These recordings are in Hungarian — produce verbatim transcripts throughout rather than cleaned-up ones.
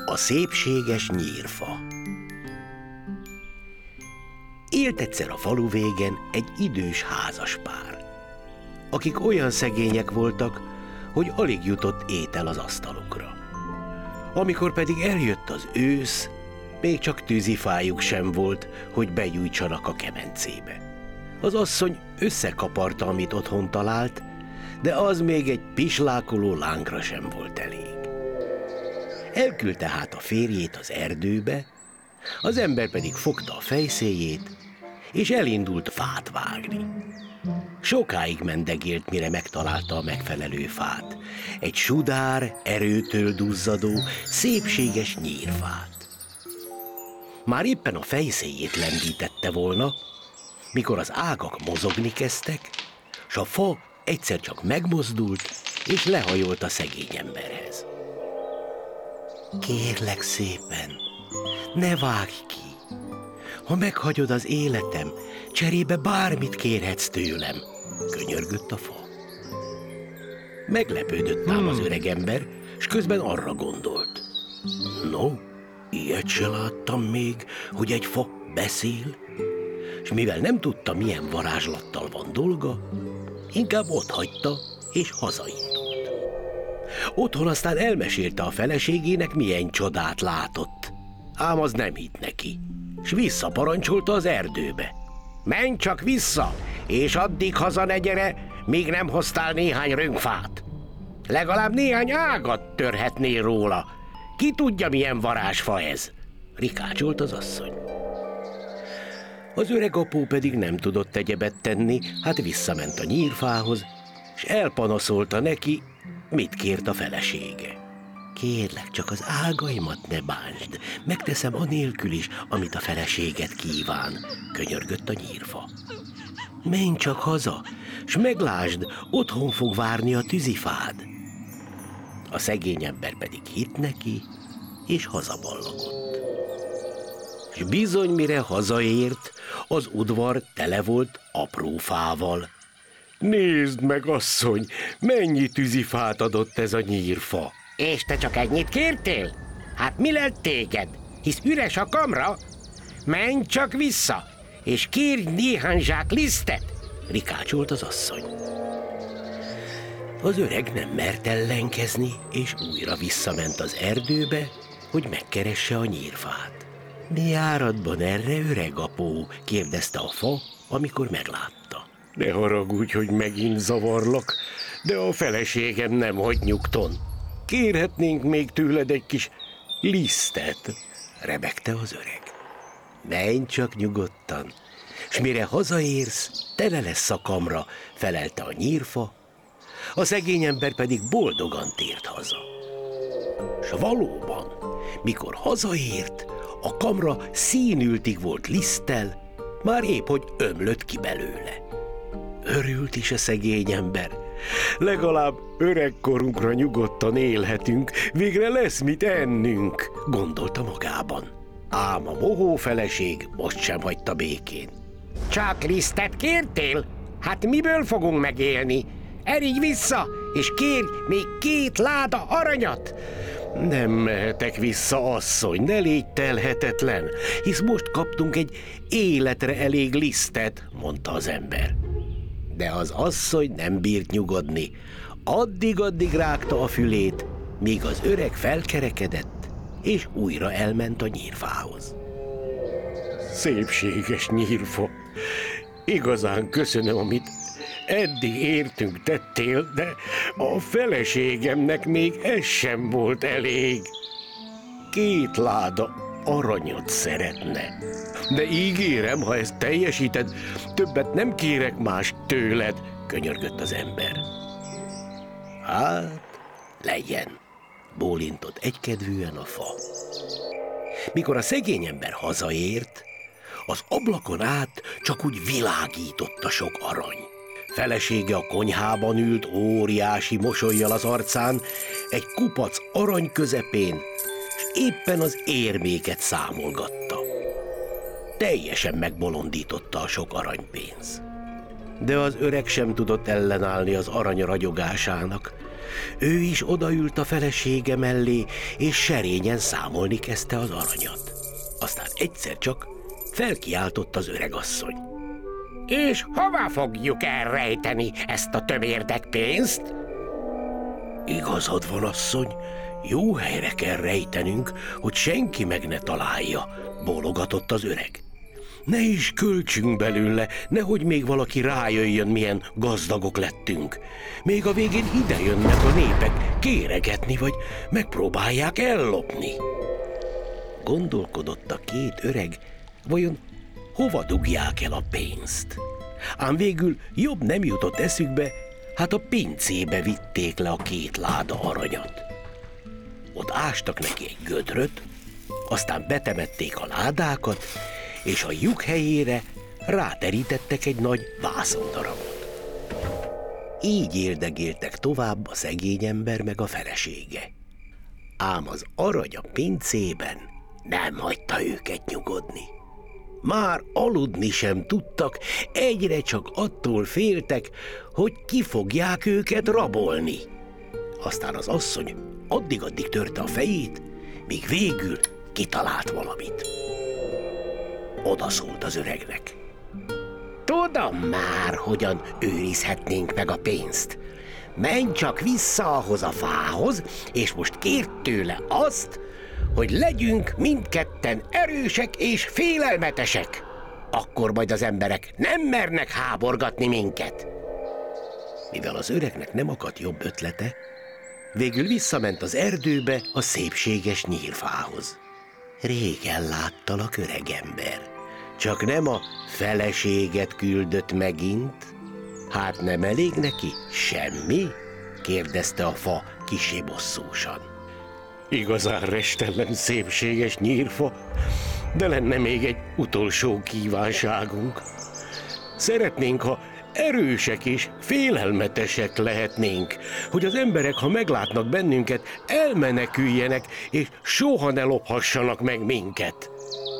A szépséges nyírfa. Élt egyszer a falu végen egy idős házaspár, akik olyan szegények voltak, hogy alig jutott étel az asztalukra. Amikor pedig eljött az ősz, még csak tűzifájuk sem volt, hogy begyújtsanak a kemencébe. Az asszony összekaparta, amit otthon talált, de az még egy pislákoló lángra sem volt elég. Elküldte hát a férjét az erdőbe, az ember pedig fogta a fejszéjét, és elindult fát vágni. Sokáig mendegélt, mire megtalálta a megfelelő fát. Egy sudár, erőtől duzzadó, szépséges nyírfát. Már éppen a fejszéjét lendítette volna, mikor az ágak mozogni kezdtek, s a fa egyszer csak megmozdult, és lehajolt a szegény emberhez. Kérlek szépen, ne vágj ki! Ha meghagyod az életem, cserébe bármit kérhetsz tőlem, könyörgött a fa. Meglepődött ám az öregember, s közben arra gondolt. No, ilyet se láttam még, hogy egy fa beszél, és mivel nem tudta, milyen varázslattal van dolga, inkább otthagyta, és hazaindult. Otthon aztán elmesélte a feleségének, milyen csodát látott. Ám az nem hitt neki, s visszaparancsolta az erdőbe. Menj csak vissza, és addig haza ne gyere, míg nem hoztál néhány rönkfát. Legalább néhány ágat törhetnél róla. Ki tudja, milyen varázsfa ez? Rikácsolt az asszony. Az öreg apó pedig nem tudott egyebet tenni, hát visszament a nyírfához, és elpanaszolta neki, mit kért a felesége. Kérlek, csak az ágaimat ne bántsd, megteszem anélkül is, amit a feleséget kíván, könyörgött a nyírfa. Menj csak haza, s meglásd, otthon fog várni a tűzifád. A szegény ember pedig hitt neki, és hazaballagott. És bizony, mire hazaért, az udvar tele volt apró fával. Nézd meg, asszony, mennyi tűzifát adott ez a nyírfa. És te csak ennyit kértél? Hát mi lett téged? Hisz üres a kamra? Menj csak vissza, és kérj néhány zsák lisztet, rikácsolt az asszony. Az öreg nem mert ellenkezni, és újra visszament az erdőbe, hogy megkeresse a nyírfát. Mi áradban erre, öreg apó? Kérdezte a fa, amikor meglátta. Ne haragudj, hogy megint zavarlak, de a feleségem nem hagy nyugton. Kérhetnénk még tőled egy kis lisztet, rebegte az öreg. Menj csak nyugodtan, s mire hazaérsz, tele lesz a kamra, felelte a nyírfa, a szegény ember pedig boldogan tért haza. S valóban, mikor hazaért, a kamra színültig volt liszttel, már épp hogy ömlött ki belőle. Örült is a szegény ember. Legalább öregkorunkra nyugodtan élhetünk, végre lesz mit ennünk, gondolta magában. Ám a mohó feleség most sem hagyta békén. Csak lisztet kértél? Hát miből fogunk megélni? Erigy vissza, és kérj még két láda aranyat! Nem mehetek vissza, asszony, ne légy telhetetlen, hisz most kaptunk egy életre elég lisztet, mondta az ember. De az asszony nem bírt nyugodni. Addig-addig rágta a fülét, míg az öreg felkerekedett, és újra elment a nyírfához. Szépséges nyírfa, igazán köszönöm, amit eddig értünk tettél, de a feleségemnek még ez sem volt elég. Két láda aranyat szeretne. De ígérem, ha ezt teljesíted, többet nem kérek más tőled, könyörgött az ember. Hát, legyen, bólintott egykedvűen a fa. Mikor a szegény ember hazaért, az ablakon át csak úgy világított a sok arany. Felesége a konyhában ült óriási mosollyal az arcán, egy kupac arany közepén, és éppen az érméket számolgatta. Teljesen megbolondította a sok aranypénz. De az öreg sem tudott ellenállni az arany ragyogásának, Ő is odaült a felesége mellé, és serényen számolni kezdte az aranyat. Aztán egyszer csak felkiáltott az öregasszony. És hova fogjuk elrejteni ezt a tömérdek pénzt? Igazad van, asszony, jó helyre kell rejtenünk, hogy senki meg ne találja, bólogatott az öreg. Ne is költsünk belőle, nehogy még valaki rájöjjön, milyen gazdagok lettünk. Még a végén ide jönnek a népek kéregetni, vagy megpróbálják ellopni. Gondolkodott a két öreg, vajon hova dugják el a pénzt? Ám végül jobb nem jutott eszükbe, hát a pincébe vitték le a két láda aranyat. Ott ástak neki egy gödröt, aztán betemették a ládákat, és a lyuk helyére ráterítettek egy nagy vászondarabot. Így éldegéltek tovább a szegény ember meg a felesége. Ám az arany a pincében nem hagyta őket nyugodni. Már aludni sem tudtak, egyre csak attól féltek, hogy ki fogják őket rabolni. Aztán az asszony addig-addig törte a fejét, míg végül kitalált valamit. Oda szólt az öregnek. Tudom már, hogyan őrizhetnénk meg a pénzt. Menj csak vissza ahhoz a fához, és most kérd tőle azt, hogy legyünk mindketten erősek és félelmetesek. Akkor majd az emberek nem mernek háborgatni minket. Mivel az öregnek nem akadt jobb ötlete, végül visszament az erdőbe a szépséges nyírfához. Régen láttalak, öregember, csak nem a feleséget küldött megint? Hát nem elég neki semmi? Kérdezte a fa kissé bosszúsan. Igazán restellem, szépséges nyírfa, de lenne még egy utolsó kívánságunk. Szeretnénk, ha erősek és félelmetesek lehetnénk, hogy az emberek, ha meglátnak bennünket, elmeneküljenek, és soha ne lophassanak meg minket.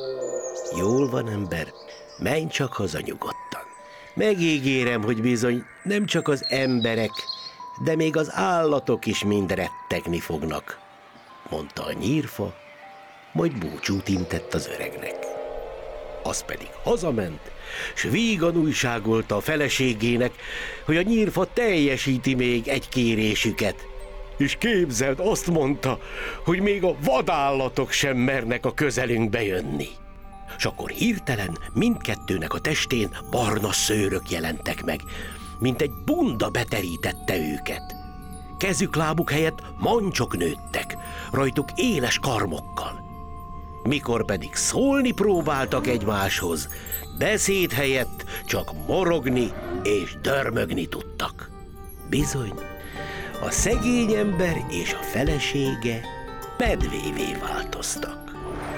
Jól van, ember, menj csak haza nyugodtan. Megígérem, hogy bizony nem csak az emberek, de még az állatok is mind rettegni fognak, mondta a nyírfa, majd búcsút intett az öregnek. Az pedig hazament, s vígan újságolta a feleségének, hogy a nyírfa teljesíti még egy kérésüket. És képzeld, azt mondta, hogy még a vadállatok sem mernek a közelünkbe jönni. S akkor hirtelen mindkettőnek a testén barna szőrök jelentek meg, mint egy bunda beterítette őket. Kezük, lábuk helyett mancsok nőttek, rajtuk éles karmokkal. Mikor pedig szólni próbáltak egymáshoz, beszéd helyett csak morogni és dörmögni tudtak. Bizony, a szegény ember és a felesége pedvévé változtak.